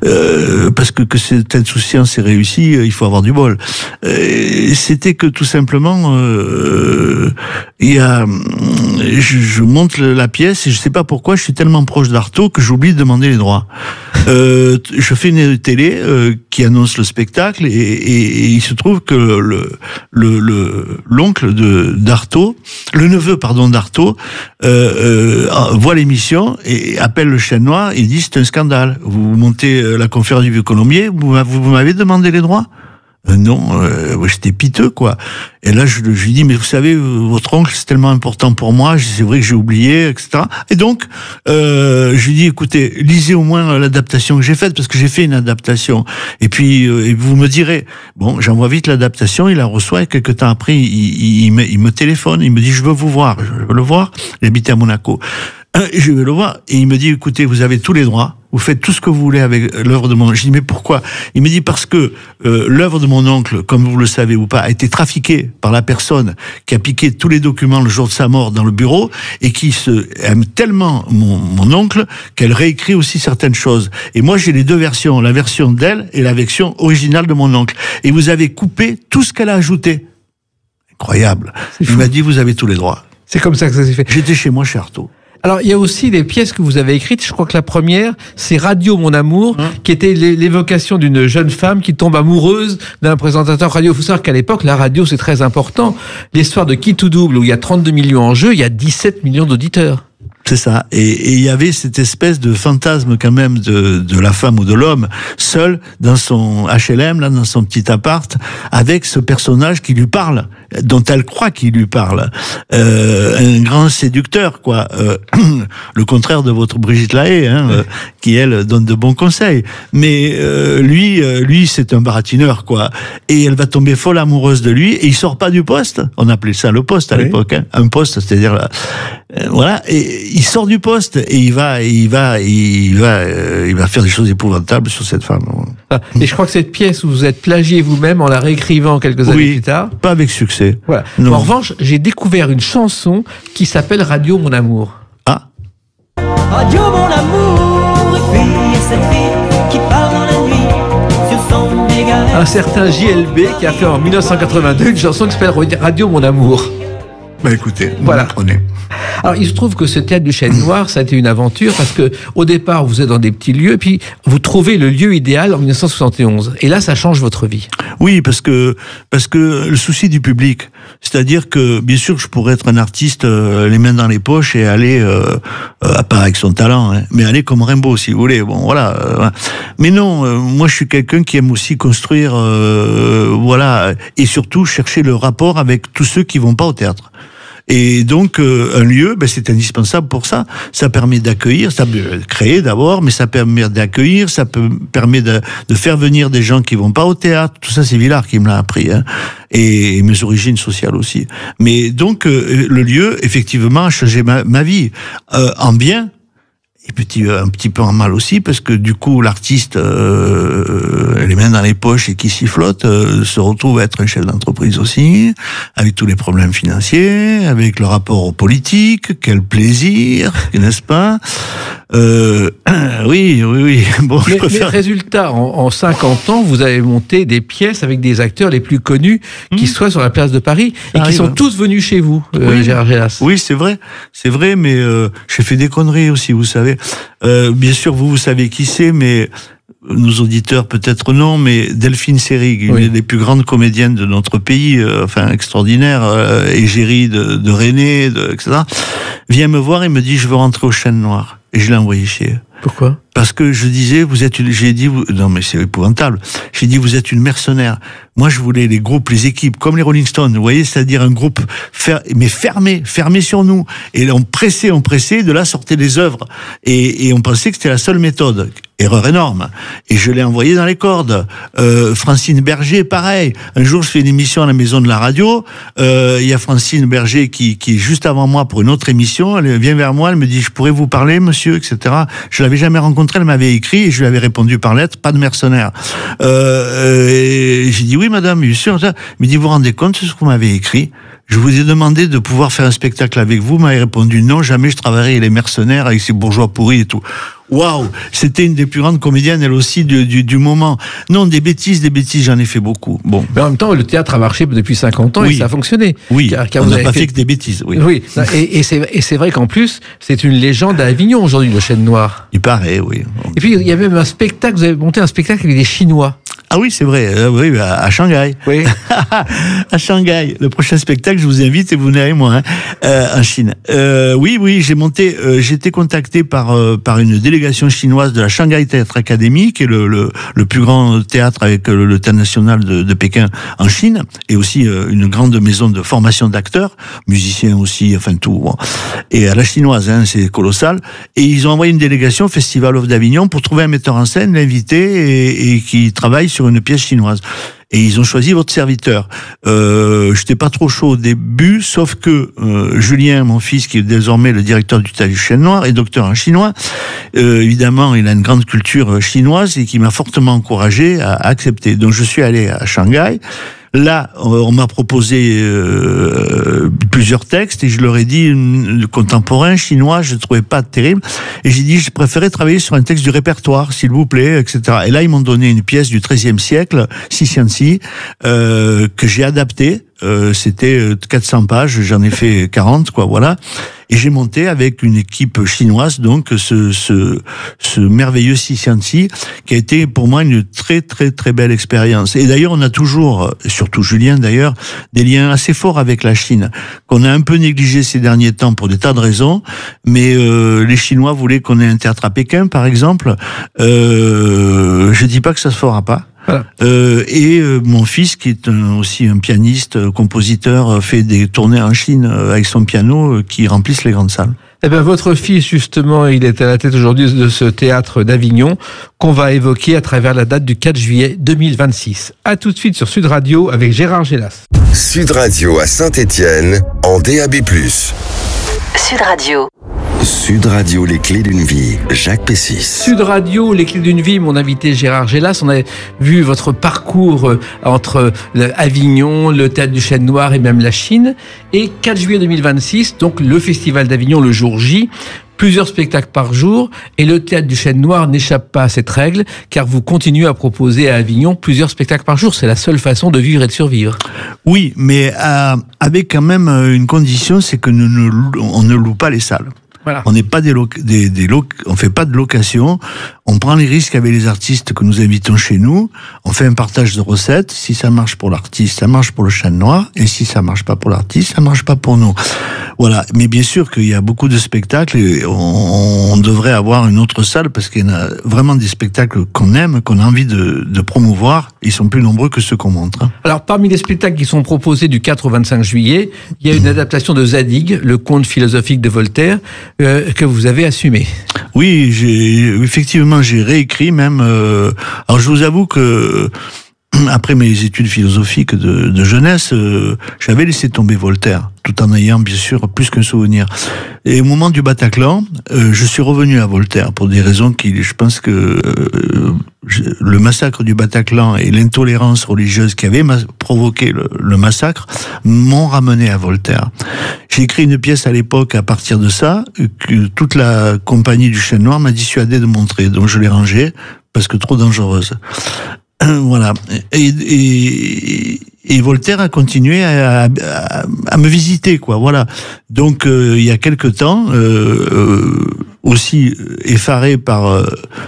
euh, parce que que cette insouciance est réussie, il faut avoir du bol. Euh, c'était que tout simplement, euh, il y a, je, je monte la pièce et je sais pas pourquoi, je suis tellement proche d'Artaud que j'oublie de demander les droits. Euh, je fais une télé euh, qui annonce le spectacle et, et, et il se trouve que le le le l'oncle de d'Artaud, le neveu pardon d'Artaud, euh, euh, voit l'émission et appelle le Chêne Noir et dit c'est un scandale. Vous montez la conférence du Vieux-Colombier, vous, vous m'avez demandé les droits? Euh, non, euh, j'étais piteux, quoi. Et là, je, je lui dis, mais vous savez, votre oncle, c'est tellement important pour moi, c'est vrai que j'ai oublié, et cetera. Et donc, euh, je lui dis, écoutez, lisez au moins l'adaptation que j'ai faite, parce que j'ai fait une adaptation. Et puis, euh, et vous me direz, bon, j'envoie vite l'adaptation, il la reçoit, et quelques temps après, il, il, il, me, il me téléphone, il me dit, je veux vous voir, je veux le voir. Il habitait à Monaco. Je vais le voir, et il me dit, écoutez, vous avez tous les droits, vous faites tout ce que vous voulez avec l'œuvre de mon oncle. Je dis, mais pourquoi? Il me dit, parce que euh, l'œuvre de mon oncle, comme vous le savez ou pas, a été trafiquée par la personne qui a piqué tous les documents le jour de sa mort dans le bureau, et qui se aime tellement mon, mon oncle, qu'elle réécrit aussi certaines choses. Et moi, j'ai les deux versions, la version d'elle et la version originale de mon oncle. Et vous avez coupé tout ce qu'elle a ajouté. Incroyable. Il m'a dit, vous avez tous les droits. C'est comme ça que ça s'est fait. J'étais chez moi, chez Artaud. Alors, il y a aussi des pièces que vous avez écrites. Je crois que la première, c'est Radio Mon Amour, hein, qui était l'évocation d'une jeune femme qui tombe amoureuse d'un présentateur radio. Il faut savoir qu'à l'époque, la radio, c'est très important. L'histoire de Qui tout double, où il y a trente-deux millions en jeu, il y a dix-sept millions d'auditeurs. C'est ça. Et il y avait cette espèce de fantasme quand même de, de la femme ou de l'homme seul dans son H L M, là, dans son petit appart, avec ce personnage qui lui parle, dont elle croit qu'il lui parle. Euh, un grand séducteur, quoi. Euh, le contraire de votre Brigitte Lahaie, hein, euh, qui elle donne de bons conseils. Mais euh, lui, euh, lui, c'est un baratineur, quoi. Et elle va tomber folle amoureuse de lui. Et il sort pas du poste. On appelait ça le poste à oui. l'époque, hein. Un poste, c'est-à-dire là, euh, voilà. Et il sort du poste et il va, il va, il va, euh, il va faire des choses épouvantables sur cette femme. Ah, et je crois que cette pièce où vous êtes plagié vous-même en la réécrivant quelques années oui, plus tard. Pas avec succès. Voilà. En revanche, j'ai découvert une chanson qui s'appelle Radio Mon Amour. Ah. Radio Mon Amour, et puis cette fille qui parle dans la nuit sur son méga. Un certain J L B qui a fait en mille neuf cent quatre-vingt-deux une chanson qui s'appelle Radio Mon Amour. Bah écoutez, voilà. Prenez. Alors il se trouve que ce théâtre du Chêne Noir, ça a été une aventure parce que au départ vous êtes dans des petits lieux, puis vous trouvez le lieu idéal en mille neuf cent soixante et onze. Et là, ça change votre vie. Oui, parce que parce que le souci du public, c'est-à-dire que bien sûr je pourrais être un artiste euh, les mains dans les poches et aller euh, euh, pas avec son talent, hein, mais aller comme Rimbaud si vous voulez. Bon voilà. Euh, mais non, euh, moi je suis quelqu'un qui aime aussi construire, euh, voilà, et surtout chercher le rapport avec tous ceux qui vont pas au théâtre. Et donc euh, un lieu, ben, c'est indispensable pour ça. Ça permet d'accueillir, ça peut créer d'abord, mais ça permet d'accueillir, ça peut, permet de, de faire venir des gens qui vont pas au théâtre. Tout ça, c'est Villard qui me l'a appris, hein. Et, et mes origines sociales aussi. Mais donc euh, le lieu, effectivement, a changé ma, ma vie euh, en bien. Et petit, un petit peu en mal aussi, parce que du coup, l'artiste, euh, les mains dans les poches et qui sifflote, euh, se retrouve à être un chef d'entreprise aussi, avec tous les problèmes financiers, avec le rapport aux politiques, quel plaisir, n'est-ce pas? euh, Oui, oui, oui. Bon, mais, je préfère... mais résultat, en, en cinquante ans, vous avez monté des pièces avec des acteurs les plus connus qui mmh. soient sur la place de Paris, et qui arrive. sont tous venus chez vous, euh, oui. Gérard Gélas. Oui, c'est vrai, c'est vrai, mais euh, j'ai fait des conneries aussi, vous savez. Euh, bien sûr, vous, vous savez qui c'est, mais nos auditeurs peut-être non, mais Delphine Seyrig, une oui. des plus grandes comédiennes de notre pays, euh, enfin extraordinaire, euh, égérie de, de René, de, et cetera, vient me voir et me dit « je veux rentrer au Chêne Noir ». Et je l'ai envoyé chier. Pourquoi ? Parce que je disais, vous êtes une, j'ai dit, vous, non mais c'est épouvantable, j'ai dit vous êtes une mercenaire. Moi je voulais les groupes, les équipes, comme les Rolling Stones, vous voyez, c'est-à-dire un groupe fer, mais fermé, fermé sur nous. Et on pressait, on pressait, de là sortaient des œuvres. Et, et on pensait que c'était la seule méthode. Erreur énorme. Et je l'ai envoyé dans les cordes. Euh, Francine Berger, pareil. Un jour je fais une émission à la maison de la radio, il euh, y a Francine Berger qui, qui est juste avant moi pour une autre émission, elle vient vers moi, elle me dit je pourrais vous parler monsieur, et cetera. Je l'avais jamais rencontrée, elle m'avait écrit et je lui avais répondu par lettre, pas de mercenaire. Euh, et j'ai dit oui madame, bien sûr. Elle me dit vous vous rendez compte de ce que vous m'avez écrit? Je vous ai demandé de pouvoir faire un spectacle avec vous, vous m'avez répondu non, jamais je travaillerai avec les mercenaires, avec ces bourgeois pourris et tout. Waouh, c'était une des plus grandes comédiennes, elle aussi, du, du, du moment. Non, des bêtises, des bêtises, j'en ai fait beaucoup. Bon. Mais en même temps, le théâtre a marché depuis cinquante ans oui. et ça a fonctionné. Oui, car, car on n'a pas fait... fait que des bêtises. Oui, oui. Et, et c'est, et c'est vrai qu'en plus, c'est une légende à Avignon aujourd'hui, le Chêne Noir. Il paraît, oui. Et puis, il y avait même un spectacle, vous avez monté un spectacle avec des Chinois. Ah oui, c'est vrai, euh, oui, à, à Shanghai. Oui. À Shanghai. Le prochain spectacle, je vous invite et vous venez avec moi, hein, euh, en Chine. Euh, oui, oui, j'ai monté, euh, j'ai été contacté par euh, par une délégation chinoise de la Shanghai Theatre Academy, qui est le le, le plus grand théâtre avec le, le théâtre national de, de Pékin en Chine, et aussi euh, une grande maison de formation d'acteurs, musiciens aussi, enfin tout. Bon. Et à la chinoise, hein, c'est colossal. Et ils ont envoyé une délégation au Festival of d'Avignon pour trouver un metteur en scène, l'inviter et, et qui travaille sur une pièce chinoise. Et ils ont choisi votre serviteur. Euh, j'étais pas trop chaud au début, sauf que euh, Julien, mon fils, qui est désormais le directeur du Théâtre du Chêne Noir et docteur en chinois, euh, évidemment, il a une grande culture chinoise et qui m'a fortement encouragé à, à accepter. Donc je suis allé à Shanghai. Là, on m'a proposé euh, plusieurs textes et je leur ai dit le contemporain chinois, je ne trouvais pas terrible. Et j'ai dit, je préférais travailler sur un texte du répertoire, s'il vous plaît, et cetera. Et là, ils m'ont donné une pièce du treizième siècle, Sicianci, euh, que j'ai adaptée. Euh, c'était quatre cents pages, j'en ai fait quarante, quoi, voilà. Et j'ai monté avec une équipe chinoise, donc, ce, ce, ce merveilleux Sicianci, qui a été pour moi une très, très, très belle expérience. Et d'ailleurs, on a toujours, surtout Julien d'ailleurs, des liens assez forts avec la Chine, qu'on a un peu négligé ces derniers temps pour des tas de raisons, mais euh, les Chinois voulaient qu'on ait un théâtre à Pékin, par exemple. Euh, je dis pas que ça se fera pas. Voilà. Euh, et euh, mon fils, qui est un, aussi un pianiste, euh, compositeur, euh, fait des tournées en Chine euh, avec son piano euh, qui remplissent les grandes salles. Eh ben, votre fils, justement, il est à la tête aujourd'hui de ce théâtre d'Avignon qu'on va évoquer à travers la date du quatre juillet deux mille vingt-six. À tout de suite sur Sud Radio avec Gérard Gélas. Sud Radio à Saint-Étienne en D A B plus. Sud Radio. Sud Radio, les clés d'une vie, Jacques Pessis. Sud Radio, les clés d'une vie, mon invité Gérard Gélas. On a vu votre parcours entre Avignon, le théâtre du Chêne Noir et même la Chine. Et quatre juillet deux mille vingt-six, donc le festival d'Avignon le jour J. Plusieurs spectacles par jour, et le théâtre du Chêne Noir n'échappe pas à cette règle, car vous continuez à proposer à Avignon plusieurs spectacles par jour. C'est la seule façon de vivre et de survivre. Oui, mais euh, avec quand même une condition, c'est que nous ne, on ne loue pas les salles. Voilà. On n'est pas des, loc- des, des loc- on fait pas de location. On prend les risques avec les artistes que nous invitons chez nous. On fait un partage de recettes. Si ça marche pour l'artiste, ça marche pour le Chêne Noir. Et si ça marche pas pour l'artiste, ça marche pas pour nous. Voilà. Mais bien sûr qu'il y a beaucoup de spectacles et on, on devrait avoir une autre salle parce qu'il y en a vraiment des spectacles qu'on aime, qu'on a envie de, de promouvoir. Ils sont plus nombreux que ceux qu'on montre. Hein. Alors, parmi les spectacles qui sont proposés du quatre au vingt-cinq juillet, il y a une adaptation de Zadig, le conte philosophique de Voltaire, euh, que vous avez assumé. Oui, j'ai, effectivement, j'ai réécrit même. Euh, alors, je vous avoue que après mes études philosophiques de, de jeunesse, euh, j'avais laissé tomber Voltaire, tout en ayant bien sûr plus qu'un souvenir. Et au moment du Bataclan, euh, je suis revenu à Voltaire pour des raisons qui, je pense que euh, je, le massacre du Bataclan et l'intolérance religieuse qui avait ma- provoqué le, le massacre m'ont ramené à Voltaire. J'ai écrit une pièce à l'époque à partir de ça, que toute la compagnie du Chêne Noir m'a dissuadé de montrer, donc je l'ai rangée parce que trop dangereuse. Voilà. Et, et, et Voltaire a continué à, à, à me visiter, quoi. Voilà. Donc, euh, il y a quelque temps, euh, euh, aussi effaré par euh,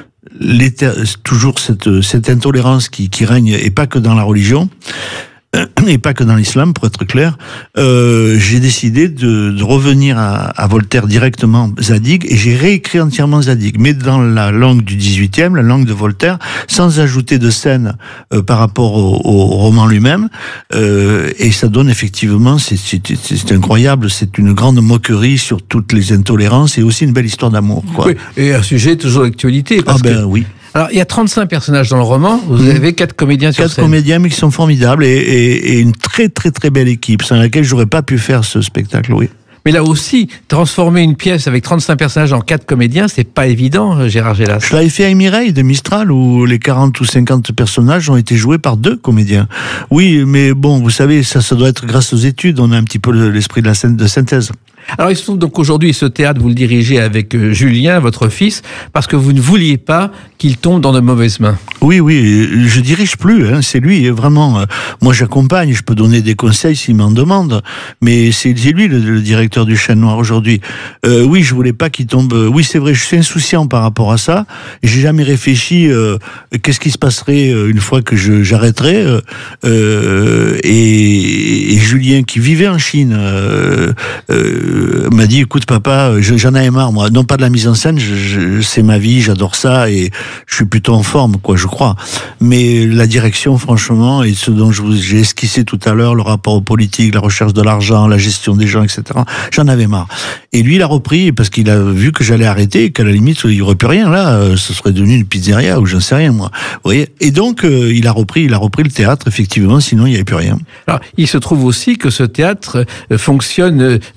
toujours cette, cette intolérance qui, qui règne, et pas que dans la religion, et pas que dans l'islam, pour être clair, euh, j'ai décidé de, de revenir à, à Voltaire directement, Zadig, et j'ai réécrit entièrement Zadig, mais dans la langue du dix-huitième, la langue de Voltaire, sans ajouter de scène euh, par rapport au, au roman lui-même, euh, et ça donne effectivement, c'est, c'est, c'est incroyable, c'est une grande moquerie sur toutes les intolérances, et aussi une belle histoire d'amour, quoi. Oui, et un sujet toujours d'actualité. Ah ben que... oui. Alors, il y a trente-cinq personnages dans le roman, vous avez quatre comédiens sur Quatre scène. comédiens, mais qui sont formidables, et, et, et une très très très belle équipe, sans laquelle j'aurais pas pu faire ce spectacle, oui. Mais là aussi, transformer une pièce avec trente-cinq personnages en quatre comédiens, c'est pas évident, Gérard Gélas. Je l'avais fait à Mireille de Mistral, où les quarante ou cinquante personnages ont été joués par deux comédiens. Oui, mais bon, vous savez, ça, ça doit être grâce aux études, on a un petit peu l'esprit de la scène de synthèse. Alors, il se trouve donc aujourd'hui, ce théâtre, vous le dirigez avec euh, Julien, votre fils, parce que vous ne vouliez pas qu'il tombe dans de mauvaises mains. Oui, oui, je dirige plus, hein, c'est lui, vraiment. Euh, moi, j'accompagne, je peux donner des conseils s'il m'en demande, mais c'est lui le, le directeur du Chêne Noir aujourd'hui. Euh, oui, je voulais pas qu'il tombe. Euh, oui, c'est vrai, je suis insouciant par rapport à ça. J'ai jamais réfléchi euh, qu'est-ce qui se passerait une fois que je, j'arrêterais. Euh, euh, et, et Julien, qui vivait en Chine, euh, euh, m'a dit, écoute papa, j'en avais marre, moi, non pas de la mise en scène, je, je, c'est ma vie, j'adore ça et je suis plutôt en forme, quoi, je crois. Mais la direction, franchement, et ce dont je vous, j'ai esquissé tout à l'heure, le rapport aux politiques, la recherche de l'argent, la gestion des gens, et cetera, j'en avais marre. Et lui, il a repris parce qu'il a vu que j'allais arrêter et qu'à la limite, il n'y aurait plus rien, là, ce serait devenu une pizzeria ou j'en sais rien, moi. Vous voyez? Et donc, euh, il a repris, il a repris le théâtre, effectivement, sinon il n'y avait plus rien. Alors, il se trouve aussi que ce théâtre euh, fonctionne euh,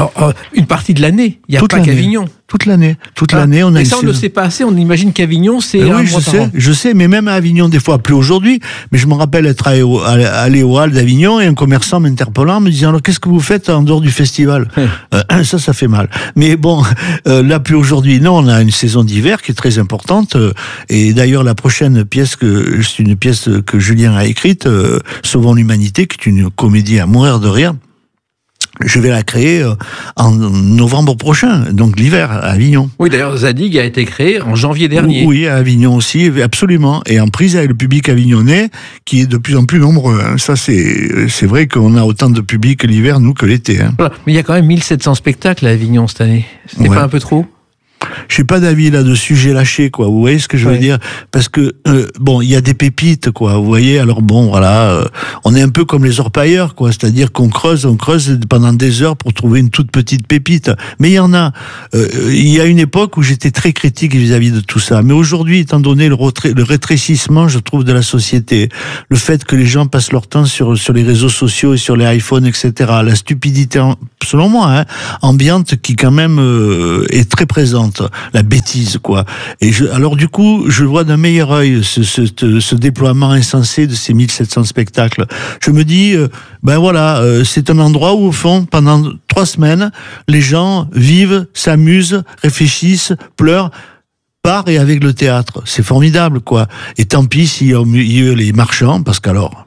Alors, euh, une partie de l'année, il n'y a Toute pas l'année. qu'Avignon. Toute l'année, toute Ah, l'année, on a et une ça, on ne le saison. sait pas assez. On imagine qu'Avignon, c'est Euh, un oui, je mois par sais, an. je sais, mais même à Avignon, des fois, plus aujourd'hui, mais je me rappelle être allé au, allé au hall d'Avignon et un commerçant m'interpellant, me disant, alors, qu'est-ce que vous faites en dehors du festival? euh, Ça, ça fait mal. Mais bon, euh, là, plus aujourd'hui, non, on a une saison d'hiver qui est très importante, euh, et d'ailleurs, la prochaine pièce que, c'est une pièce que Julien a écrite, euh, Sauvons l'humanité, qui est une comédie à mourir de rire. Je vais la créer en novembre prochain, donc l'hiver, à Avignon. Oui, d'ailleurs, Zadig a été créé en janvier dernier. Oui, à Avignon aussi, absolument. Et en prise avec le public avignonnais, qui est de plus en plus nombreux. Hein. Ça, c'est, c'est vrai qu'on a autant de public l'hiver, nous, que l'été. Hein. Voilà. Mais il y a quand même mille sept cents spectacles à Avignon cette année. C'était Ouais. pas un peu trop? Je suis pas d'avis là-dessus, j'ai lâché, quoi. Vous voyez ce que je veux Ouais. dire? Parce que, euh, bon, il y a des pépites, quoi. Vous voyez? Alors bon, voilà, euh, on est un peu comme les orpailleurs, quoi. C'est-à-dire qu'on creuse, on creuse pendant des heures pour trouver une toute petite pépite. Mais il y en a. Euh, il y a une époque où j'étais très critique vis-à-vis de tout ça. Mais aujourd'hui, étant donné le, retra- le rétrécissement, je trouve, de la société, le fait que les gens passent leur temps sur, sur les réseaux sociaux et sur les iPhones, et cetera, la stupidité, selon moi, hein, ambiante qui quand même euh, est très présente. La bêtise, quoi. Et je, alors du coup, je vois d'un meilleur œil ce, ce, ce, ce déploiement insensé de ces mille sept cents spectacles. Je me dis, euh, ben voilà, euh, c'est un endroit où, au fond, pendant trois semaines, les gens vivent, s'amusent, réfléchissent, pleurent, par et avec le théâtre. C'est formidable, quoi. Et tant pis s'il y a au milieu les marchands, parce qu'alors,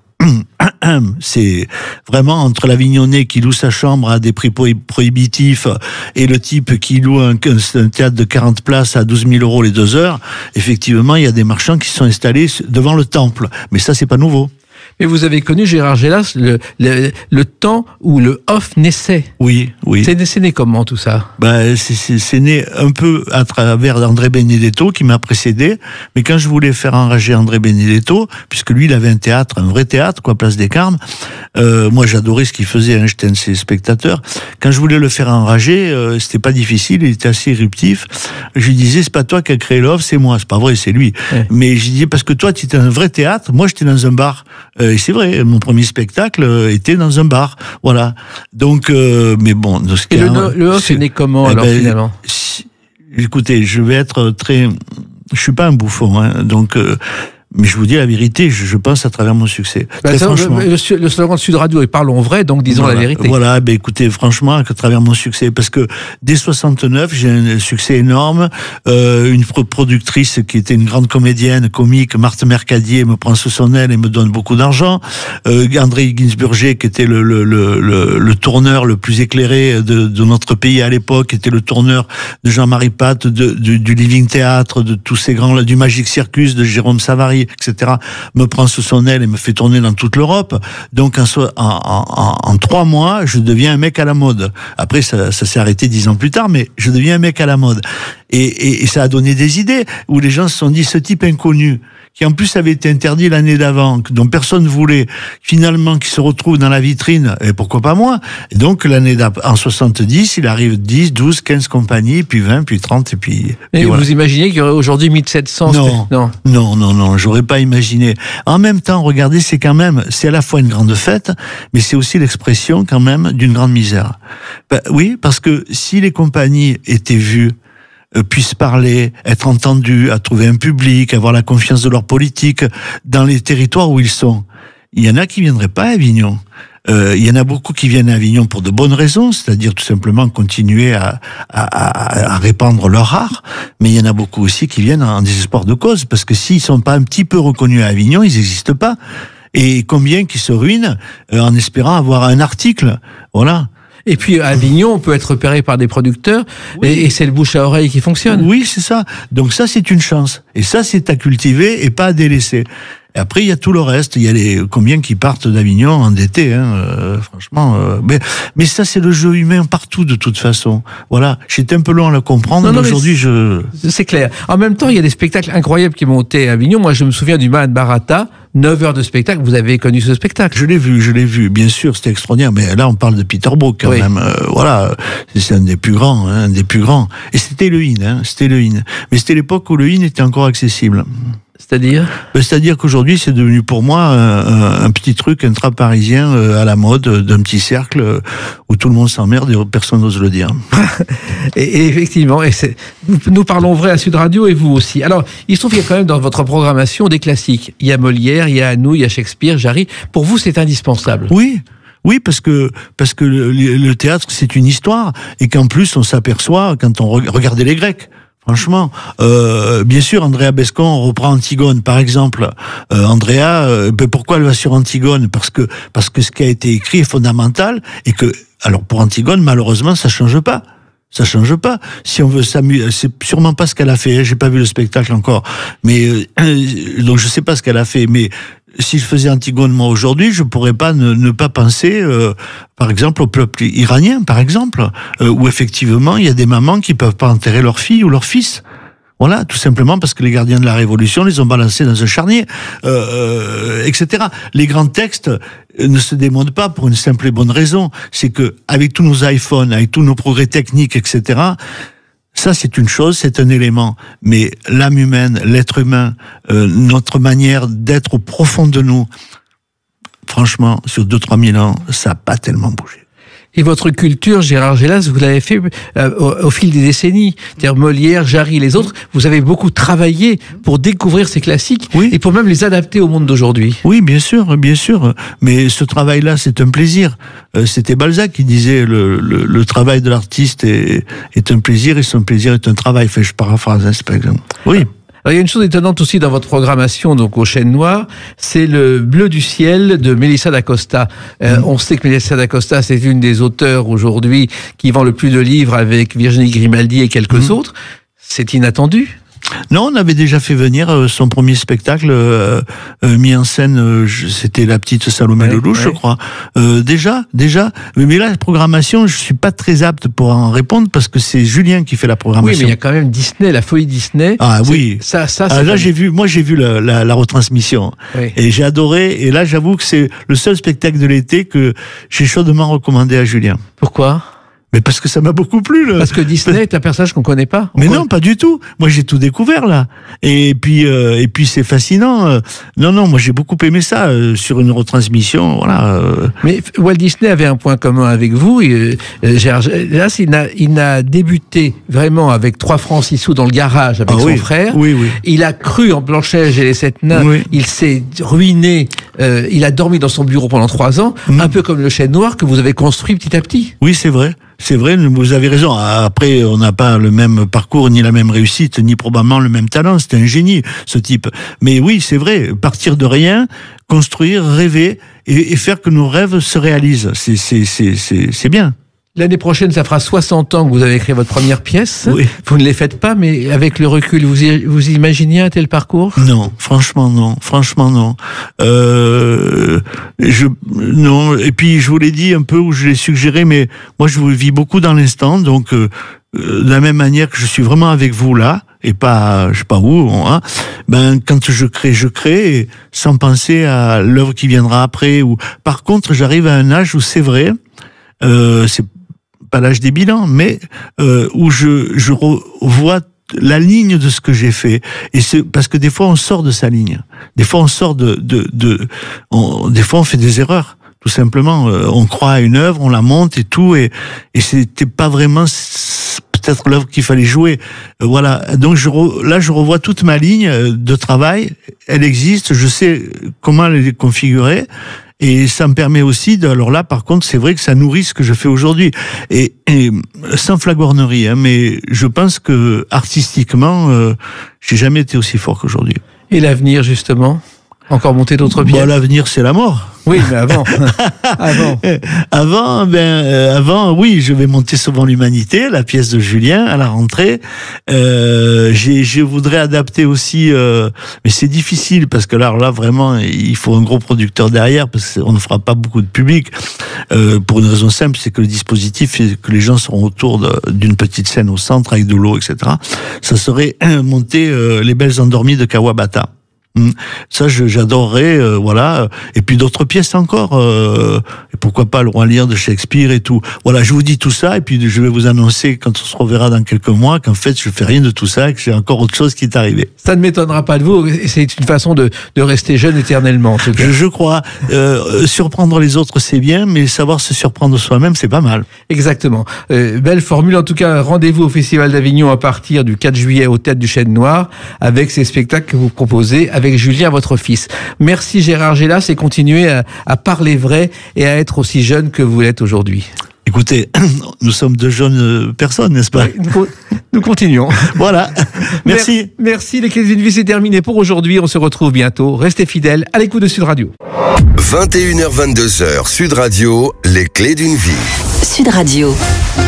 c'est vraiment entre l'Avignonnais qui loue sa chambre à des prix prohibitifs et le type qui loue un, un théâtre de quarante places à douze mille euros les deux heures. Effectivement, il y a des marchands qui sont installés devant le temple. Mais ça, c'est pas nouveau. Mais vous avez connu, Gérard Gélas, le, le, le temps où le off naissait. Oui, oui. C'est, c'est né comment, tout ça? Ben, c'est, c'est, c'est né un peu à travers André Benedetto, qui m'a précédé. Mais quand je voulais faire enrager André Benedetto, puisque lui, il avait un théâtre, un vrai théâtre, quoi, Place des Carmes, euh, moi, j'adorais ce qu'il faisait, hein, j'étais un de ses spectateurs. Quand je voulais le faire enrager, euh, c'était pas difficile, il était assez éruptif. Je lui disais, c'est pas toi qui as créé l'offre, c'est moi. C'est pas vrai, c'est lui. Ouais. Mais je disais, parce que toi, tu étais un vrai théâtre, moi, j'étais dans un bar. Euh, et c'est vrai, mon premier spectacle euh, était dans un bar. Voilà. Donc, euh, mais bon. De ce et le, cas, le off est né comment, eh alors, ben, finalement si, écoutez, je vais être très... Je suis pas un bouffon, hein, donc... Euh, mais je vous dis la vérité, je, je pense à travers mon succès. Bah Très ça, franchement. Le, le, le slogan de Sud Radio est parlons vrai, donc disons voilà, la vérité. Voilà, ben écoutez, franchement, à travers mon succès, parce que dès soixante-neuf, j'ai un succès énorme. Euh, une productrice qui était une grande comédienne, comique, Marthe Mercadier, me prend sous son aile et me donne beaucoup d'argent. Euh, André Ginsburger, qui était le, le, le, le, le tourneur le plus éclairé de, de notre pays à l'époque, qui était le tourneur de Jean-Marie Pat, de, de, du Living Theatre, de tous ces grands, du Magic Circus, de Jérôme Savary, et cetera, me prend sous son aile et me fait tourner dans toute l'Europe. Donc, en, en, en, en trois mois, je deviens un mec à la mode. Après, ça, ça s'est arrêté dix ans plus tard, mais je deviens un mec à la mode. Et, et, et ça a donné des idées où les gens se sont dit, ce type inconnu, qui en plus avait été interdit l'année d'avant, dont personne ne voulait, finalement, qui se retrouve dans la vitrine, et pourquoi pas moi? Et donc, l'année d'après, en soixante-dix, il arrive dix, douze, quinze compagnies, puis vingt, puis trente, et puis... Et puis vous voilà. imaginez qu'il y aurait aujourd'hui mille sept cents? Non, non, non, non, non, j'aurais pas imaginé. En même temps, regardez, c'est quand même, c'est à la fois une grande fête, mais c'est aussi l'expression, quand même, d'une grande misère. Ben, oui, parce que si les compagnies étaient vues, puissent parler, être entendus, à trouver un public, avoir la confiance de leur politique dans les territoires où ils sont. Il y en a qui viendraient pas à Avignon. Euh, il y en a beaucoup qui viennent à Avignon pour de bonnes raisons, c'est-à-dire tout simplement continuer à, à, à, à répandre leur art, mais il y en a beaucoup aussi qui viennent en désespoir de cause, parce que s'ils sont pas un petit peu reconnus à Avignon, ils n'existent pas. Et combien qui se ruinent euh, en espérant avoir un article, voilà. Et puis à Avignon, on peut être repéré par des producteurs, oui. et, et c'est le bouche à oreille qui fonctionne. Oui, c'est ça. Donc ça, c'est une chance. Et ça, c'est à cultiver et pas à délaisser. Et après, il y a tout le reste. Il y a les combien qui partent d'Avignon endettés, hein, euh, franchement. Euh, mais, mais ça, c'est le jeu humain partout, de toute façon. Voilà. J'étais un peu long à le comprendre, non, mais non, aujourd'hui, mais je... C'est clair. En même temps, il y a des spectacles incroyables qui montaient à Avignon. Moi, je me souviens du Mahat Barata. neuf heures de spectacle, vous avez connu ce spectacle? Je l'ai vu, je l'ai vu, bien sûr, c'était extraordinaire, mais là on parle de Peter Brook quand oui. même, euh, voilà, c'est un des plus grands, hein, un des plus grands, et c'était le in, hein, c'était le in, mais c'était l'époque où le in était encore accessible. C'est-à-dire ben, C'est-à-dire qu'aujourd'hui, c'est devenu pour moi un, un petit truc intra-parisien euh, à la mode, d'un petit cercle euh, où tout le monde s'emmerde et personne n'ose le dire. et, et effectivement, et c'est, nous, nous parlons vrai à Sud Radio et vous aussi. Alors, il se trouve qu'il y a quand même dans votre programmation des classiques. Il y a Molière, il y a Anou, il y a Shakespeare, Jarry. Pour vous, c'est indispensable. Oui. Oui, parce que parce que le, le théâtre, c'est une histoire et qu'en plus, on s'aperçoit, quand on re, regardait les Grecs, franchement, euh, bien sûr, Andrea Bescon reprend Antigone, par exemple. Euh, Andrea, euh, ben pourquoi elle va sur Antigone ? Parce que parce que ce qui a été écrit est fondamental et que, alors pour Antigone, malheureusement, ça change pas. Ça change pas. Si on veut s'amuser, c'est sûrement pas ce qu'elle a fait. J'ai pas vu le spectacle encore, mais euh, donc je sais pas ce qu'elle a fait. Mais si je faisais Antigone moi aujourd'hui, je pourrais pas ne, ne pas penser, euh, par exemple, au peuple iranien, par exemple, euh, où effectivement il y a des mamans qui peuvent pas enterrer leur fille ou leur fils. Voilà, tout simplement parce que les gardiens de la Révolution les ont balancés dans un charnier, euh, et cetera. Les grands textes ne se démodent pas pour une simple et bonne raison, c'est que avec tous nos iPhones, avec tous nos progrès techniques, et cetera. Ça, c'est une chose, c'est un élément. Mais l'âme humaine, l'être humain, euh, notre manière d'être au profond de nous, franchement, sur deux trois mille ans, ça n'a pas tellement bougé. Et votre culture, Gérard Gélas, vous l'avez fait euh, au, au fil des décennies. C'est-à-dire Molière, Jarry, les autres, vous avez beaucoup travaillé pour découvrir ces classiques oui. et pour même les adapter au monde d'aujourd'hui. Oui, bien sûr, bien sûr. Mais ce travail-là, c'est un plaisir. Euh, c'était Balzac qui disait le, le, le travail de l'artiste est, est un plaisir et son plaisir est un travail. Enfin, je paraphrase, hein, c'est par exemple. Oui. Alors, il y a une chose étonnante aussi dans votre programmation, donc au Chêne Noir, c'est le Bleu du ciel de Melissa d'Acosta. Euh, mmh. On sait que Melissa d'Acosta, c'est une des auteurs aujourd'hui qui vend le plus de livres avec Virginie Grimaldi et quelques mmh. autres. C'est inattendu. Non, on avait déjà fait venir euh, son premier spectacle euh, euh, mis en scène, euh, c'était La Petite Salomé ouais, Lelouch, ouais. je crois. Euh, déjà, déjà. Mais là, la programmation, je suis pas très apte pour en répondre parce que c'est Julien qui fait la programmation. Oui, mais il y a quand même Disney, la folie Disney. Ah oui. Ça, ça. Ah, là, j'ai vu, moi, j'ai vu la, la, la retransmission oui. et j'ai adoré. Et là, j'avoue que c'est le seul spectacle de l'été que j'ai chaudement recommandé à Julien. Pourquoi ? Mais parce que ça m'a beaucoup plu. Là. Parce que Disney est un personnage qu'on connaît pas. Mais connaît... non, pas du tout. Moi, j'ai tout découvert là. Et puis, euh, et puis, c'est fascinant. Non, non, moi, j'ai beaucoup aimé ça euh, sur une retransmission. Voilà. Euh... Mais Walt Disney avait un point commun avec vous. Et, euh, Gérard, là, il n'a, il n'a débuté vraiment avec trois francs six sous dans le garage avec ah, son oui. frère. Oui, oui. Il a cru en Blanche-Neige et les sept nains. Oui. Il s'est ruiné. Euh, il a dormi dans son bureau pendant trois ans, mmh. un peu comme le Chêne Noir que vous avez construit petit à petit. Oui, c'est vrai. C'est vrai, vous avez raison. Après, on n'a pas le même parcours, ni la même réussite, ni probablement le même talent. C'est un génie, ce type. Mais oui, c'est vrai. Partir de rien, construire, rêver et, et faire que nos rêves se réalisent. C'est, c'est, c'est, c'est, c'est bien. L'année prochaine, ça fera soixante ans que vous avez écrit votre première pièce. Oui. Vous ne les faites pas, mais avec le recul, vous vous imaginez un tel parcours ? Non, franchement non, franchement non. Euh, je non. Et puis je vous l'ai dit un peu ou je l'ai suggéré, mais moi je vis beaucoup dans l'instant, donc euh, de la même manière que je suis vraiment avec vous là et pas je sais pas où. Hein, ben quand je crée, je crée sans penser à l'œuvre qui viendra après. Ou par contre, j'arrive à un âge où c'est vrai, euh, c'est pas l'âge des bilans, mais euh, où je, je revois la ligne de ce que j'ai fait. Et c'est parce que des fois on sort de sa ligne. Des fois on sort de, de, de on, des fois on fait des erreurs. Tout simplement, euh, on croit à une œuvre, on la monte et tout, et, et c'était pas vraiment peut-être l'œuvre qu'il fallait jouer. Euh, voilà. Donc je re, là, je revois toute ma ligne de travail. Elle existe. Je sais comment elle est configurée. Et ça me permet aussi de, alors là, par contre, c'est vrai que ça nourrit ce que je fais aujourd'hui. Et, et sans flagornerie, hein, mais je pense que artistiquement, euh, j'ai jamais été aussi fort qu'aujourd'hui. Et l'avenir, justement? Encore monter d'autres pieds? Bon, l'avenir, c'est la mort. Oui, mais avant. avant. Avant, ben, euh, avant, oui, je vais monter Sauvant l'humanité, la pièce de Julien, à la rentrée. Euh, j'ai, je voudrais adapter aussi, euh, mais c'est difficile parce que là, là, vraiment, il faut un gros producteur derrière parce qu'on ne fera pas beaucoup de public. Euh, pour une raison simple, c'est que le dispositif fait que les gens seront autour de, d'une petite scène au centre avec de l'eau, et cetera. Ça serait monter euh, Les Belles Endormies de Kawabata. Ça, je, j'adorerais, euh, voilà. Et puis d'autres pièces encore. Euh, et pourquoi pas le Roi Lear de Shakespeare et tout. Voilà, je vous dis tout ça, et puis je vais vous annoncer, quand on se reverra dans quelques mois, qu'en fait, je fais rien de tout ça, et que j'ai encore autre chose qui est arrivé. Ça ne m'étonnera pas de vous, et c'est une façon de, de rester jeune éternellement, en tout cas. Je, je crois. Euh, surprendre les autres, c'est bien, mais savoir se surprendre soi-même, c'est pas mal. Exactement. Euh, belle formule. En tout cas, rendez-vous au Festival d'Avignon à partir du quatre juillet au Théâtre du Chêne Noir, avec ces spectacles que vous proposez, avec Julien, votre fils. Merci Gérard Gélas, et continuez à, à parler vrai et à être aussi jeune que vous l'êtes aujourd'hui. Écoutez, nous sommes de jeunes personnes, n'est-ce pas? Oui, nous continuons. Voilà. Merci. Merci. Les Clés d'une vie, c'est terminé pour aujourd'hui. On se retrouve bientôt. Restez fidèles à l'écoute de Sud Radio. vingt et une heures vingt-deux heures, Sud Radio, les Clés d'une vie. Sud Radio.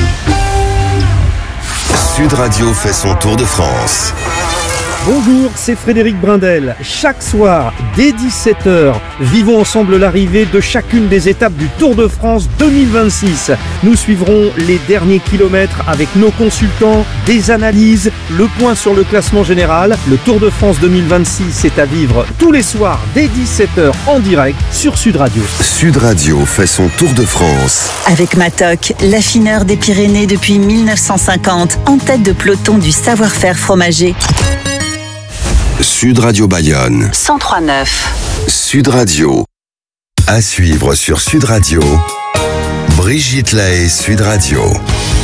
Sud Radio fait son tour de France. Bonjour, c'est Frédéric Brindel. Chaque soir, dès dix-sept heures, vivons ensemble l'arrivée de chacune des étapes du Tour de France deux mille vingt-six. Nous suivrons les derniers kilomètres avec nos consultants, des analyses, le point sur le classement général. Le Tour de France deux mille vingt-six est à vivre tous les soirs dès dix-sept heures en direct sur Sud Radio. Sud Radio fait son Tour de France. Avec Matok, l'affineur des Pyrénées depuis mille neuf cent cinquante, en tête de peloton du savoir-faire fromager. Sud Radio Bayonne. cent trois neuf. Sud Radio. À suivre sur Sud Radio. Brigitte Lahaie, Sud Radio.